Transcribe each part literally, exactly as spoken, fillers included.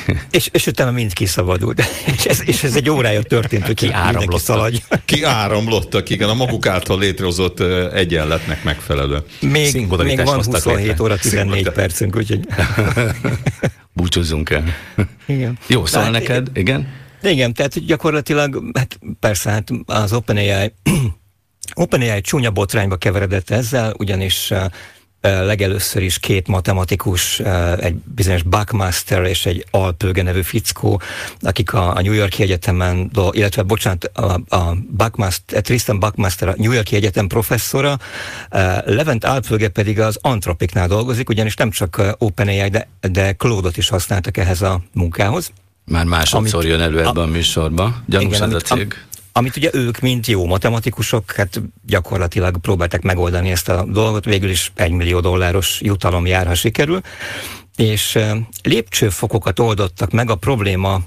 És, és utána mind kiszabadult. És ez, és ez egy órája történt, hogy ki mindenki szaladj. Ki áramlottak, igen, a maguk által létrehozott egyenletnek megfelelő. Még, még van huszonhét óra tizennégy percünk, úgyhogy... Búcsúzzunk el. Igen. Jó, szóval hát, neked, igen? Igen, tehát gyakorlatilag, hát persze, hát az OpenAI OpenAI csúnya botrányba keveredett ezzel, ugyanis uh, legelőször is két matematikus, uh, egy bizonyos Buckmaster és egy Alpöge nevű fickó, akik a, a New York Egyetemen, illetve bocsánat, a, a Buckmaster, Tristan Buckmaster a New York Egyetem professzora, uh, Levent Alpöge pedig az Anthropicnál dolgozik, ugyanis nem csak uh, OpenAI, de, de Claude-ot is használtak ehhez a munkához. Már másodszor amit, jön elő ebben a, a műsorba. Gyanús igen, ez amit, a cég. Am, amit ugye ők, mint jó matematikusok, hát gyakorlatilag próbálták megoldani ezt a dolgot, végül is egy millió dolláros jutalom jár, ha sikerül, és lépcsőfokokat oldottak meg a probléma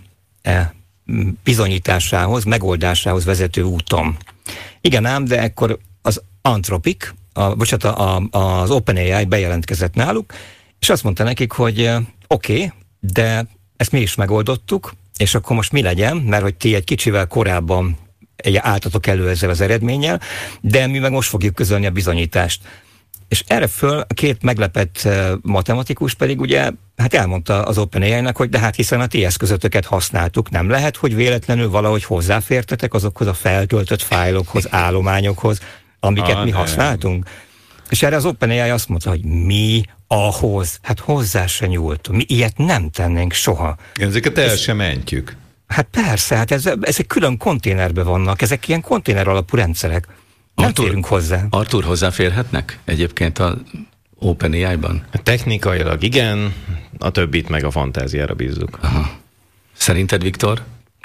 bizonyításához, megoldásához vezető úton. Igen ám, de ekkor az Anthropic, a, bocsánat, a, az OpenAI bejelentkezett náluk, és azt mondta nekik, hogy oké, okay, de ezt mi is megoldottuk, és akkor most mi legyen, mert hogy ti egy kicsivel korábban álltatok elő ezzel az eredménnyel, de mi meg most fogjuk közölni a bizonyítást. És erre föl a két meglepett matematikus pedig ugye, hát elmondta az OpenAI-nak, hogy de hát hiszen a ti eszközötöket használtuk, nem lehet, hogy véletlenül valahogy hozzáfértetek azokhoz a feltöltött fájlokhoz, állományokhoz, amiket ah, mi nem. használtunk. És erre az OpenAI azt mondta, hogy mi ahhoz, hát hozzá se nyúltunk, mi ilyet nem tennénk soha. Ezeket el sem mentjük. Hát persze, hát ez, ezek külön konténerben vannak, ezek ilyen konténer alapú rendszerek. Nem Artur, férünk hozzá. Artur, hozzáférhetnek egyébként a OpenAI-ban? Technikailag igen, a többit meg a fantáziára bízzuk. Aha. Szerinted, Viktor?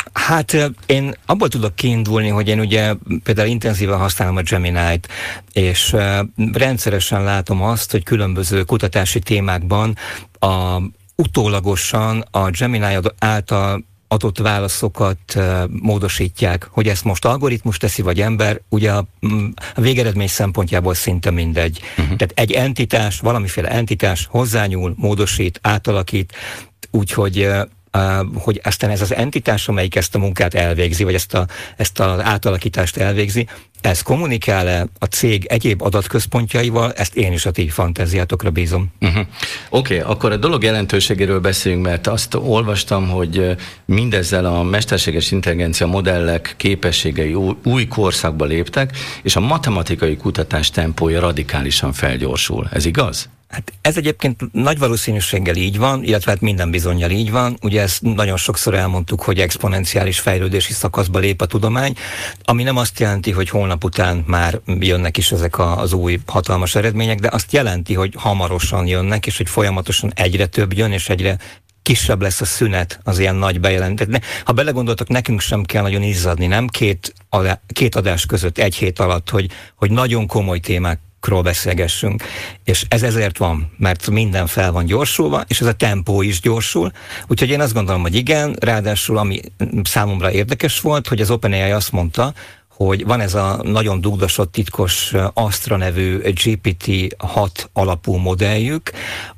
Hát én abból tudok kiindulni, hogy én ugye például intenzíven használom a Gemini-t, és uh, rendszeresen látom azt, hogy különböző kutatási témákban a, utólagosan a Gemini által adott válaszokat uh, módosítják, hogy ezt most algoritmus teszi, vagy ember, ugye a, a végeredmény szempontjából szinte mindegy. Uh-huh. Tehát egy entitás, valamiféle entitás hozzányúl, módosít, átalakít, úgyhogy uh, Uh, hogy aztán ez az entitás, amelyik ezt a munkát elvégzi, vagy ezt, a, ezt az átalakítást elvégzi, ez kommunikál-e a cég egyéb adatközpontjaival, ezt én is a ti fantáziátokra bízom. Uh-huh. Oké, okay, akkor a dolog jelentőségéről beszéljünk, mert azt olvastam, hogy mindezzel a mesterséges intelligencia modellek képességei új korszakba léptek, és a matematikai kutatás tempója radikálisan felgyorsul. Ez igaz? Hát ez egyébként nagy valószínűséggel így van, illetve hát minden bizonnyal így van. Ugye ezt nagyon sokszor elmondtuk, hogy exponenciális fejlődési szakaszba lép a tudomány, ami nem azt jelenti, hogy holnap után már jönnek is ezek a, az új hatalmas eredmények, de azt jelenti, hogy hamarosan jönnek, és hogy folyamatosan egyre több jön, és egyre kisebb lesz a szünet az ilyen nagy bejelentés. Ha belegondoltak, nekünk sem kell nagyon izzadni, nem? Két, adá, két adás között, egy hét alatt, hogy, hogy nagyon komoly témák ról beszélgessünk. És ez ezért van, mert minden fel van gyorsulva, és ez a tempó is gyorsul. Úgyhogy én azt gondolom, hogy igen, ráadásul ami számomra érdekes volt, hogy az OpenAI azt mondta, hogy van ez a nagyon dugdosott, titkos Astra nevű gé pé té hat alapú modelljük,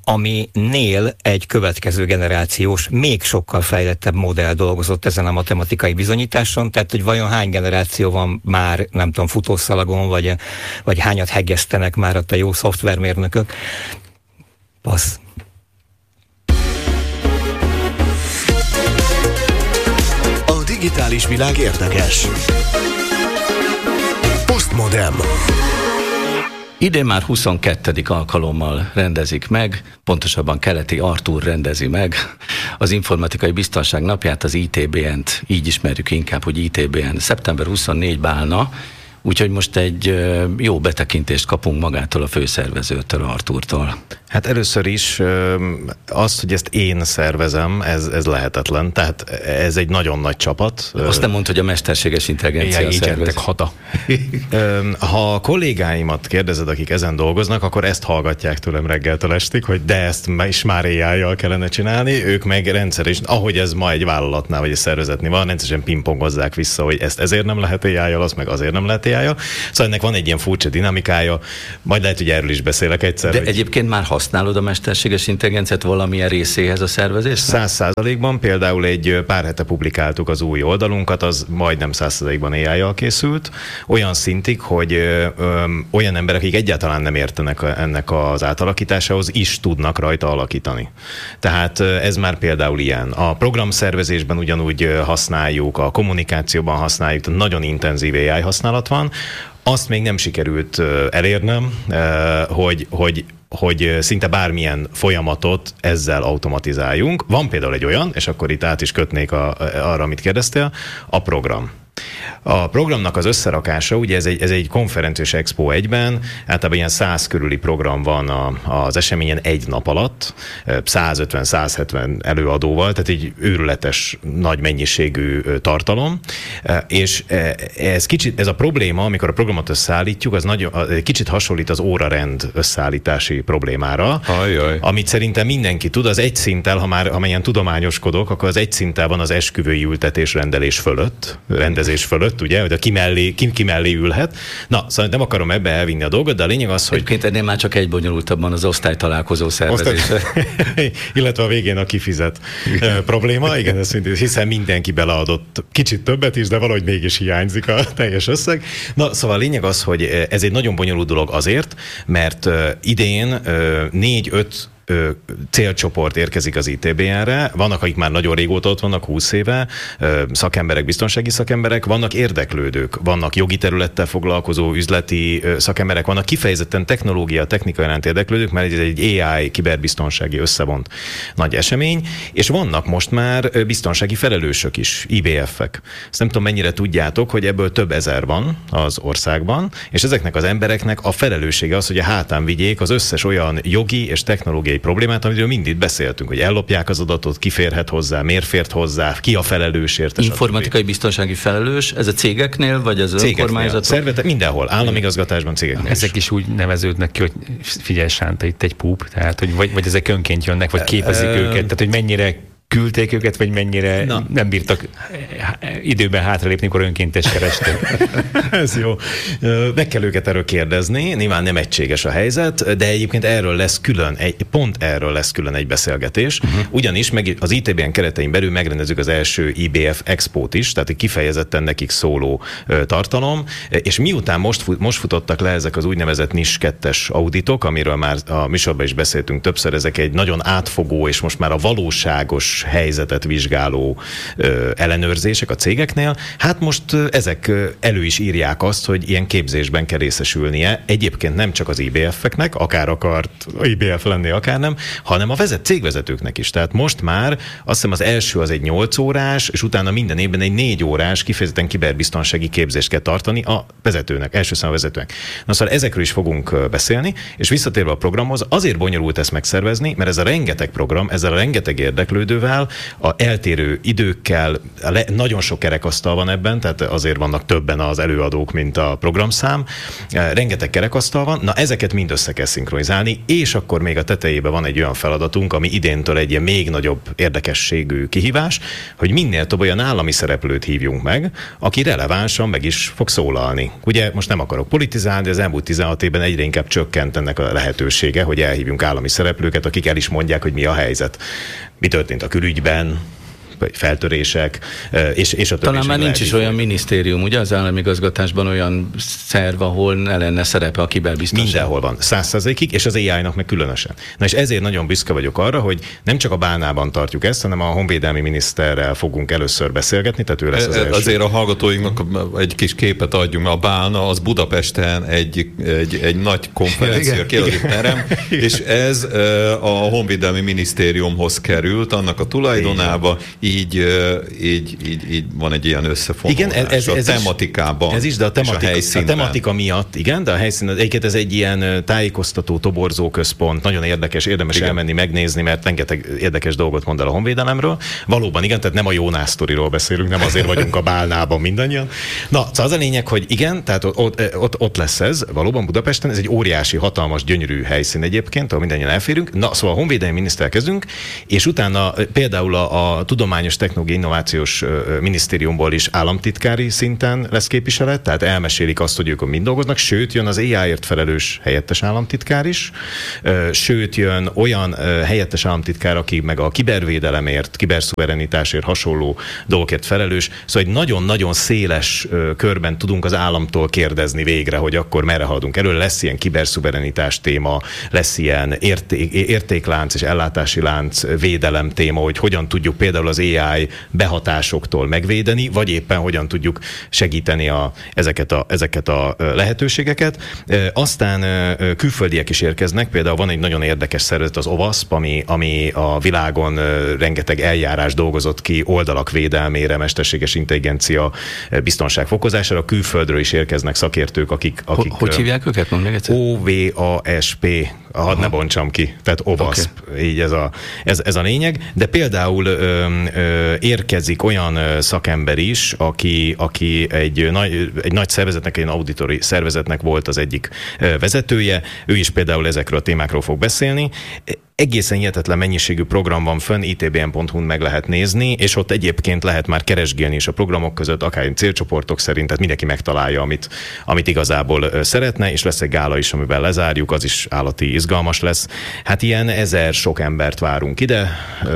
aminél egy következő generációs, még sokkal fejlettebb modell dolgozott ezen a matematikai bizonyításon, tehát hogy vajon hány generáció van már, nem tudom, futószalagon, vagy, vagy hányat heggesztenek már ott a jó szoftvermérnökök. Passz. A digitális világ érdekes. Postmodem. Idén már huszonkettedik alkalommal rendezik meg, pontosabban Keleti Artúr rendezi meg az Informatikai Biztonság Napját, az i té bé en-t, így ismerjük inkább, hogy i té bé en. szeptember huszonnégyedikén állna, úgyhogy most egy jó betekintést kapunk magától a főszervezőtől, Artúrtól. Hát először is azt, hogy ezt én szervezem, ez, ez lehetetlen. Tehát ez egy nagyon nagy csapat. Azt nem mondta, hogy a mesterséges intelligencia szervez. hata. Ha a kollégáimat kérdezed, akik ezen dolgoznak, akkor ezt hallgatják tőlem reggeltől estig, hogy de ezt is már á í-jal kellene csinálni, ők meg rendszeresen, ahogy ez ma egy vállalatnál vagy egy szervezetnél van, rendszeresen pingpongozzák vissza, hogy ezt ezért nem lehet á í-jal, azt meg azért nem lehet á í-jal. Szóval ennek van egy ilyen furcsa dinamikája, majd lehet, hogy erről is beszélek egyszer. De hogy... egyébként már használod a mesterséges intelligenciát valamilyen részéhez a szervezésnek? Száz százalékban, például egy pár hete publikáltuk az új oldalunkat, az majdnem száz százalékban á í-jal készült, olyan szintig, hogy ö, ö, olyan emberek, akik egyáltalán nem értenek ennek az átalakításához, is tudnak rajta alakítani. Tehát ez már például ilyen. A programszervezésben ugyanúgy használjuk, a kommunikációban használjuk, tehát nagyon intenzív á í használat van. Azt még nem sikerült elérnem, hogy, hogy hogy szinte bármilyen folyamatot ezzel automatizáljunk. Van például egy olyan, és akkor itt át is kötnék a, arra, amit kérdeztél, a program. A programnak az összerakása, ugye ez egy, ez egy konferenciás expo egyben, általában ilyen száz körüli program van a, az eseményen egy nap alatt, száz ötven száz hetven előadóval, tehát egy őrületes nagy mennyiségű tartalom, és ez kicsit, ez a probléma, amikor a programot összeállítjuk, az nagyon, kicsit hasonlít az órarend összeállítási problémára, Ajaj. amit szerintem mindenki tud, az egy szinttel, ha már amelyen tudományoskodok, akkor az egy szinttel van az esküvői ültetés rendelés fölött, rendezés fölött, ugye, hogy a ki mellé, ki, ki mellé ülhet. Na, szóval nem akarom ebbe elvinni a dolgot, de a lényeg az, hogy... Egyébként ennél már csak egy bonyolultabban az osztálytalálkozó szervezése. Osztály... Illetve a végén a kifizet probléma, igen, ez mind, hiszen mindenki beleadott kicsit többet is, de valahogy mégis hiányzik a teljes összeg. Na, szóval a lényeg az, hogy ez egy nagyon bonyolult dolog azért, mert idén négy-öt célcsoport érkezik az i té bé en-re, vannak, akik már nagyon régóta ott vannak, húsz éve, szakemberek, biztonsági szakemberek, vannak érdeklődők, vannak jogi területtel foglalkozó üzleti szakemberek, vannak kifejezetten technológia, technika iránt érdeklődők, mert ez egy á i kiberbiztonsági összevont nagy esemény, és vannak most már biztonsági felelősök is, i bé ef-ek. Ezt nem tudom, mennyire tudjátok, hogy ebből több ezer van az országban, és ezeknek az embereknek a felelőssége az, hogy a hátán vigyék az összes olyan jogi és technológiai problémát, amiről mindig beszéltünk, hogy ellopják az adatot, ki férhet hozzá, miért fért hozzá, ki a felelős érte. Informatikai biztonsági felelős, ez a cégeknél, vagy az önkormányzatok? Szervetek, mindenhol, államigazgatásban, cégeknél. Ezek is úgy neveződnek ki, hogy figyelj Sánta, itt egy púp, tehát, hogy vagy, vagy ezek önként jönnek, vagy képezik e, őket, tehát, hogy mennyire küldték őket, vagy mennyire Na. nem bírtak időben hátralépni, amikor önkéntes kerestek. Ez jó. Meg kell őket erről kérdezni, nyilván nem egységes a helyzet, de egyébként erről lesz külön, egy, pont erről lesz külön egy beszélgetés, uh-huh. ugyanis meg az i té bé en keretein belül megrendezzük az első i bé ef Expót is, tehát egy kifejezetten nekik szóló tartalom, és miután most, most futottak le ezek az úgynevezett NIS kettes auditok, amiről már a műsorban is beszéltünk többször, ezek egy nagyon átfogó, és most már a valóságos helyzetet vizsgáló ö, ellenőrzések a cégeknél, hát most ö, ezek ö, elő is írják azt, hogy ilyen képzésben kell részesülnie. Egyébként nem csak az i bé ef-eknek, akár akart i bé ef lenni, akár nem, hanem a vezet, cégvezetőknek is. Tehát most már azt hiszem az első az egy nyolc órás, és utána minden évben egy négy órás kifejezetten kiberbiztonsági képzést kell tartani a vezetőnek, első számú vezetőnek. Na szóval ezekről is fogunk beszélni, és visszatérve a programhoz, azért bonyolult ezt megszervezni, mert ez a rengeteg program, ezzel a rengeteg érdeklődővel, a eltérő időkkel, le, nagyon sok kerekasztal van ebben, tehát azért vannak többen az előadók, mint a programszám. Rengeteg kerekasztal van, na ezeket mind össze kell szinkronizálni, és akkor még a tetejében van egy olyan feladatunk, ami idéntől egy ilyen még nagyobb érdekességű kihívás, hogy minél több olyan állami szereplőt hívjunk meg, aki relevánsan meg is fog szólalni. Ugye most nem akarok politizálni, de az elmúlt tizenhat évben egyre inkább csökkent ennek a lehetősége, hogy elhívjunk állami szereplőket, akik el is mondják, hogy mi a helyzet. Mi történt a külügyben, feltörések, és, és a többi. Talán már nincs is olyan minisztérium, ugye az államigazgatásban olyan szerv, ahol ne lenne szerepe a kiberbiztonság. Mindenhol van, száz százalékig, és az á í-nak meg különösen. Na és ezért nagyon büszke vagyok arra, hogy nem csak a Bálnában tartjuk ezt, hanem a honvédelmi miniszterrel fogunk először beszélgetni, tehát ő lesz az első. Azért a hallgatóinknak egy kis képet adjunk, a Bálna az Budapesten egy, egy, egy nagy konferencia kiadott terem, és ez a honvédelmi minisztériumhoz került, annak a tulajdonába. Így, így, így, így van egy ilyen összefonulás. Igen, ez, ez, ez a tematikában, ez is, de a, tematika, a, a tematika miatt, igen, de a helyszínen, egyébként ez egy ilyen tájékoztató, toborzó központ, nagyon érdekes, érdemes igen. elmenni, megnézni, mert rengeteg érdekes dolgot mond el a honvédelemről. Valóban igen, tehát nem a Jónás sztoriról beszélünk, nem azért vagyunk a Bálnában mindannyian. Na, szóval az a lényeg, hogy igen, tehát ott, ott, ott lesz ez, valóban Budapesten, ez egy óriási, hatalmas, gyönyörű helyszín egyébként, ahol mindannyian elférünk. Na, szóval a honvédelmi miniszterrel kezdünk, és utána például a, a tudomány Tudományos Technológiai Innovációs Minisztériumból is államtitkári szinten lesz képviselet, tehát elmesélik azt, hogy ők mind dolgoznak, sőt, jön az á i-ért felelős helyettes államtitkár is, sőt, jön olyan helyettes államtitkár, aki meg a kibervédelemért, kiberszuverenitásért hasonló dolgokért felelős, szóval egy nagyon-nagyon széles körben tudunk az államtól kérdezni végre, hogy akkor merre haladunk. Erről lesz ilyen kiberszuverenitás téma, lesz ilyen érték, értéklánc és ellátási lánc védelem téma, hogy hogyan tudjuk például az á i behatásoktól megvédeni, vagy éppen hogyan tudjuk segíteni a, ezeket, a, ezeket a lehetőségeket. Aztán külföldiek is érkeznek, például van egy nagyon érdekes szervezet, az OWASP, ami, ami a világon rengeteg eljárás dolgozott ki oldalak védelmére, mesterséges intelligencia biztonság fokozására. Külföldről is érkeznek szakértők, akik... akik hogy hívják őket? Mondj meg egyszer. o vé á es pé, hadd ne bontsam ki, tehát OWASP, okay. Így ez a, ez, ez a lényeg, de például ö, ö, érkezik olyan szakember is, aki, aki egy, nagy, egy nagy szervezetnek, egy auditori szervezetnek volt az egyik vezetője, ő is például ezekről a témákról fog beszélni. Egészen hihetetlen mennyiségű program van fönn, i té bé en pont hu-n meg lehet nézni, és ott egyébként lehet már keresgélni is a programok között, akár célcsoportok szerint, tehát mindenki megtalálja, amit, amit igazából szeretne, és lesz egy gála is, amiben lezárjuk, az is állati izgalmas lesz. Hát ilyen ezer sok embert várunk ide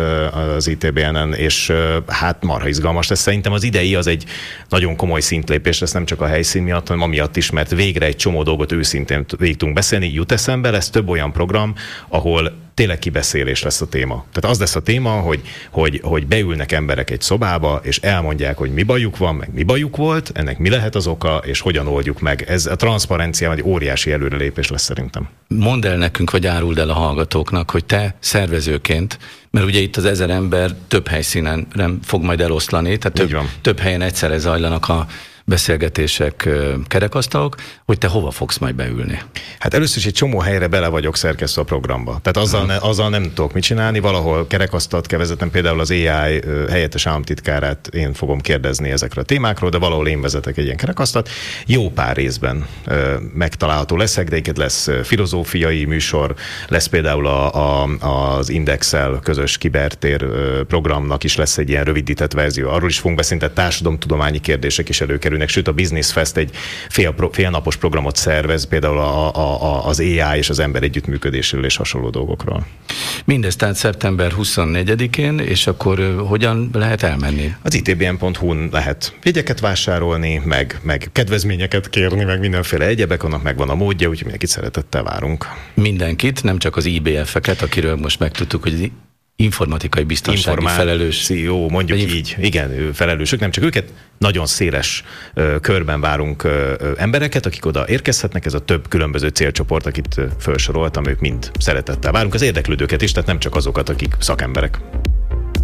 az i té bé en-en, és hát marha izgalmas lesz. Szerintem az idei az egy nagyon komoly szintlépés lesz, nem csak a helyszín miatt, hanem amiatt is, mert végre egy csomó dolgot őszintén végig tudunk beszélni. Jut eszembe, lesz több olyan program, ahol tényleg kibeszélés lesz a téma. Tehát az lesz a téma, hogy, hogy, hogy beülnek emberek egy szobába, és elmondják, hogy mi bajuk van, meg mi bajuk volt, ennek mi lehet az oka, és hogyan oldjuk meg. Ez a transzparenciában egy óriási előrelépés lesz szerintem. Mondd el nekünk, vagy áruld el a hallgatóknak, hogy te szervezőként, mert ugye itt az ezer ember több helyszínen fog majd eloszlani, tehát több, több helyen egyszerre zajlanak a beszélgetések, kerekasztalok, hogy te hova fogsz majd beülni? Hát először is egy csomó helyre bele vagyok szerkesztve a programba. Tehát azzal, ne, azzal nem tudok mit csinálni, valahol kerekasztalt kell vezetnem, például az á i helyettes államtitkárát én fogom kérdezni ezekről a témákról, de valahol én vezetek egy ilyen kerekasztalt. Jó pár részben ö, megtalálható leszek, de egyébként lesz filozófiai műsor, lesz például a, a, az Indexel közös kibertér programnak is lesz egy ilyen rövidített verzió. Arról is fogunk beszélni, tehát társadalomtudományi kérdések is előkerülnek, sőt a Business Fest egy fél, félnapos programot szervez, például a, a, a, az á i és az ember együttműködéséről és hasonló dolgokról. Mindez tehát szeptember huszonnegyedikén, és akkor hogyan lehet elmenni? Az i té bé en pont hu-n lehet jegyeket vásárolni, meg, meg kedvezményeket kérni, meg mindenféle egyebek, annak megvan a módja, úgyhogy mindenkit szeretettel várunk. Mindenkit, nem csak az i bé ef-eket, akiről most megtudtuk, hogy informatikai biztonsági felelős. Jó, mondjuk inf- így, igen, felelősök, nem csak őket, nagyon széles ö, körben várunk ö, ö, embereket, akik oda érkezhetnek, ez a több különböző célcsoport, akit ö, felsoroltam, ők mind szeretettel várunk, az érdeklődőket is, tehát nem csak azokat, akik szakemberek.